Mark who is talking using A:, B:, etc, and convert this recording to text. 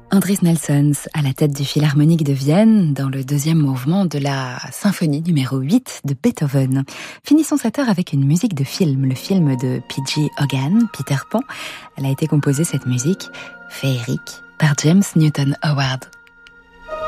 A: Andris Nelsons à la tête du Philharmonique de Vienne dans le deuxième mouvement de la symphonie numéro 8 de Beethoven. Finissons cette heure avec une musique de film, le film de P.G. Hogan, Peter Pan. Elle a été composée, cette musique, féerique, par James Newton Howard.